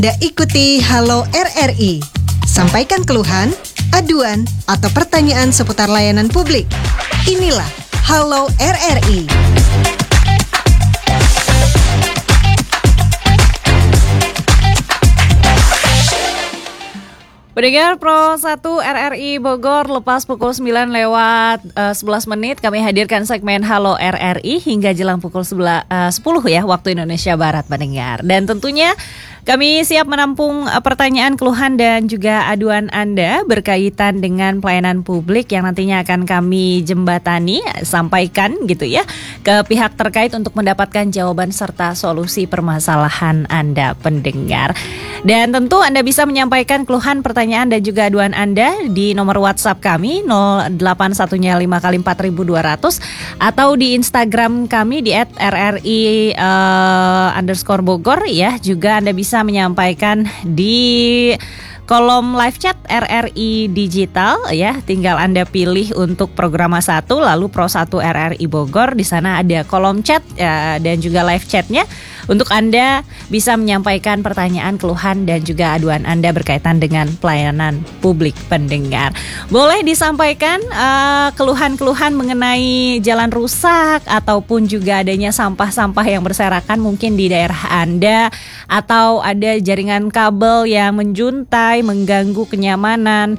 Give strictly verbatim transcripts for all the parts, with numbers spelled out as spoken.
Anda ikuti Halo R R I. Sampaikan keluhan, aduan, atau pertanyaan seputar layanan publik. Inilah Halo R R I. Pendengar Pro satu R R I Bogor, lepas pukul sembilan lewat uh, sebelas menit kami hadirkan segmen Halo R R I hingga jelang pukul sebelas, uh, sepuluh ya waktu Indonesia Barat, pendengar. Dan tentunya kami siap menampung uh, pertanyaan, keluhan dan juga aduan Anda berkaitan dengan pelayanan publik yang nantinya akan kami jembatani, sampaikan gitu ya ke pihak terkait untuk mendapatkan jawaban serta solusi permasalahan Anda, pendengar. Dan tentu Anda bisa menyampaikan keluhan, pertanyaan dan juga aduan Anda di nomor WhatsApp kami nol delapan satu lima kali empat ribu dua ratus atau di Instagram kami di et R R I uh, underscore Bogor ya. Juga Anda bisa menyampaikan di kolom live chat R R I Digital ya, tinggal Anda pilih untuk Programa satu lalu Pro satu R R I Bogor. Di sana ada kolom chat ya, dan juga live chatnya untuk Anda bisa menyampaikan pertanyaan, keluhan dan juga aduan Anda berkaitan dengan pelayanan publik, pendengar. Boleh disampaikan uh, keluhan-keluhan mengenai jalan rusak ataupun juga adanya sampah-sampah yang berserakan mungkin di daerah Anda, atau ada jaringan kabel yang menjuntai, mengganggu kenyamanan,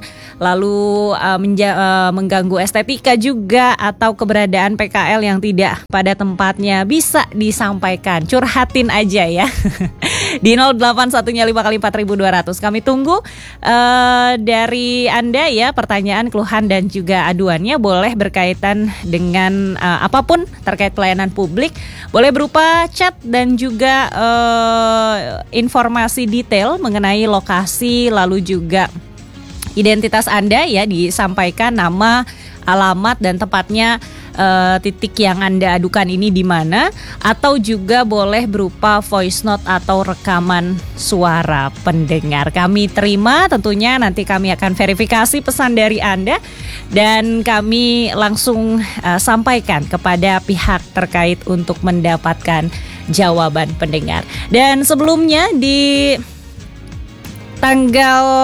lalu uh, menja- uh, mengganggu estetika juga, atau keberadaan P K L yang tidak pada tempatnya, bisa disampaikan, curhatin aja ya di nol delapan satu lima kali empat ribu dua ratus. Kami tunggu uh, dari Anda ya, pertanyaan, keluhan dan juga aduannya. Boleh berkaitan dengan uh, apapun terkait pelayanan publik, boleh berupa chat dan juga uh, informasi detail mengenai lokasi, lalu juga identitas Anda ya, disampaikan nama, alamat dan tepatnya uh, titik yang Anda adukan ini di mana, atau juga boleh berupa voice note atau rekaman suara, pendengar. Kami terima tentunya, nanti kami akan verifikasi pesan dari Anda dan kami langsung uh, sampaikan kepada pihak terkait untuk mendapatkan jawaban, pendengar. Dan sebelumnya di tanggal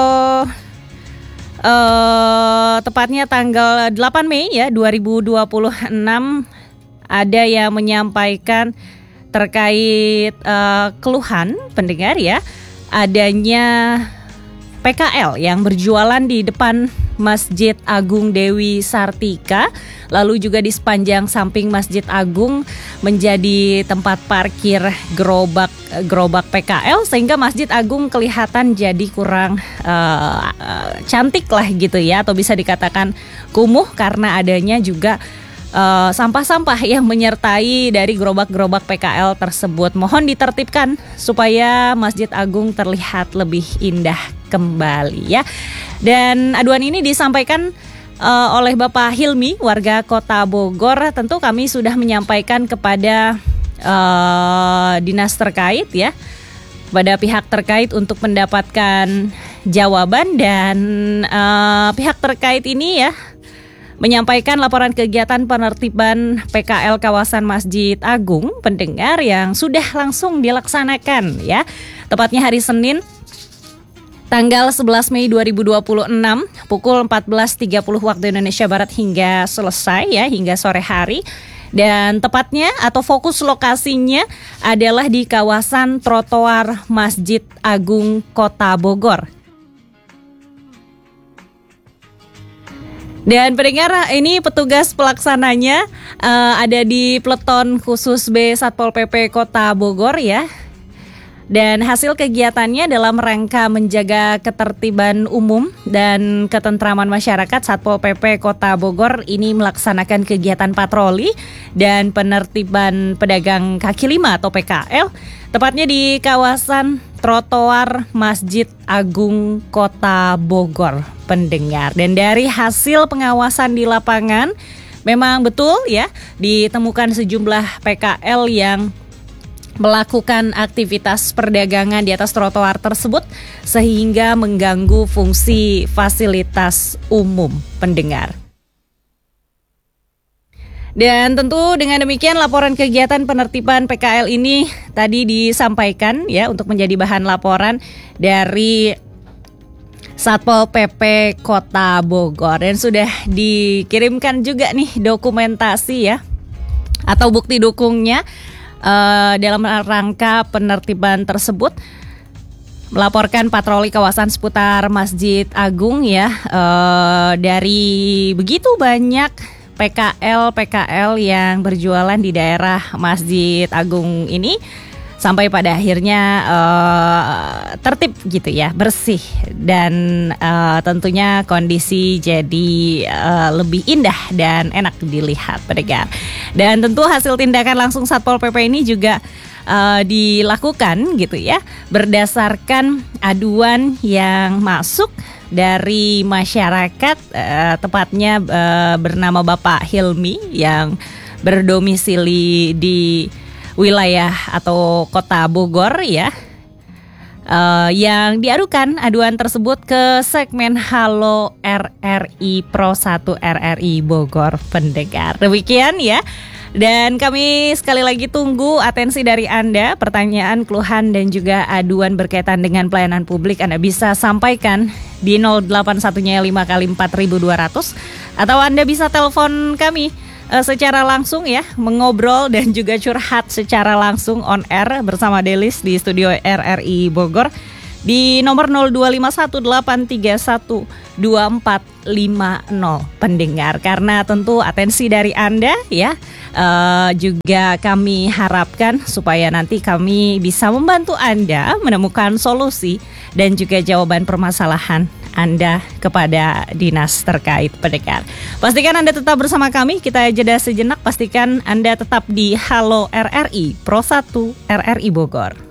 Uh, tepatnya tanggal delapan Mei ya dua ribu dua puluh enam ada yang menyampaikan terkait uh, keluhan, pendengar ya, adanya P K L yang berjualan di depan Masjid Agung Dewi Sartika, lalu juga di sepanjang samping Masjid Agung menjadi tempat parkir gerobak gerobak P K L, sehingga Masjid Agung kelihatan jadi kurang uh, uh, cantik lah gitu ya, atau bisa dikatakan kumuh karena adanya juga Uh, sampah-sampah yang menyertai dari gerobak-gerobak P K L tersebut. Mohon ditertibkan supaya Masjid Agung terlihat lebih indah kembali ya. Dan aduan ini disampaikan uh, oleh Bapak Hilmi, warga Kota Bogor. Tentu kami sudah menyampaikan kepada uh, dinas terkait ya, pada pihak terkait untuk mendapatkan jawaban, dan uh, pihak terkait ini ya menyampaikan laporan kegiatan penertiban P K L kawasan Masjid Agung, pendengar, yang sudah langsung dilaksanakan ya. Tepatnya hari Senin tanggal sebelas Mei dua ribu dua puluh enam pukul empat belas tiga puluh waktu Indonesia Barat hingga selesai ya, hingga sore hari. Dan tepatnya atau fokus lokasinya adalah di kawasan trotoar Masjid Agung Kota Bogor. Dan pendengar, ini petugas pelaksananya uh, ada di Peleton Khusus B Satpol P P Kota Bogor ya. Dan hasil kegiatannya dalam rangka menjaga ketertiban umum dan ketentraman masyarakat, Satpol P P Kota Bogor ini melaksanakan kegiatan patroli dan penertiban pedagang kaki lima atau P K L, tepatnya di kawasan trotoar Masjid Agung Kota Bogor, pendengar. Dan dari hasil pengawasan di lapangan, memang betul ya, ditemukan sejumlah P K L yang melakukan aktivitas perdagangan di atas trotoar tersebut sehingga mengganggu fungsi fasilitas umum, pendengar. Dan tentu dengan demikian laporan kegiatan penertiban P K L ini tadi disampaikan ya untuk menjadi bahan laporan dari Satpol P P Kota Bogor, dan sudah dikirimkan juga nih dokumentasi ya atau bukti dukungnya uh, dalam rangka penertiban tersebut. Melaporkan patroli kawasan seputar Masjid Agung ya, uh, dari begitu banyak P K L P K L yang berjualan di daerah Masjid Agung ini, sampai pada akhirnya uh, tertib gitu ya, bersih, dan uh, tentunya kondisi jadi uh, lebih indah dan enak dilihat pendengar. Dan tentu hasil tindakan langsung Satpol P P ini juga uh, dilakukan gitu ya, berdasarkan aduan yang masuk dari masyarakat, uh, tepatnya uh, bernama Bapak Hilmi yang berdomisili di wilayah atau Kota Bogor ya, uh, yang diadukan aduan tersebut ke segmen Halo R R I Pro satu R R I Bogor pendengar. Demikian ya. Dan kami sekali lagi tunggu atensi dari Anda, pertanyaan, keluhan dan juga aduan berkaitan dengan pelayanan publik Anda bisa sampaikan di nol delapan satu-nya lima kali empat ribu dua ratus, atau Anda bisa telepon kami uh, secara langsung ya, mengobrol dan juga curhat secara langsung on air bersama Delis di studio R R I Bogor di nomor nol dua lima satu delapan tiga satu dua empat lima nol pendengar. Karena tentu atensi dari Anda ya, uh, juga kami harapkan supaya nanti kami bisa membantu Anda menemukan solusi dan juga jawaban permasalahan Anda kepada dinas terkait pendengar. Pastikan Anda tetap bersama kami, kita jeda sejenak, pastikan Anda tetap di Halo R R I Pro satu R R I Bogor.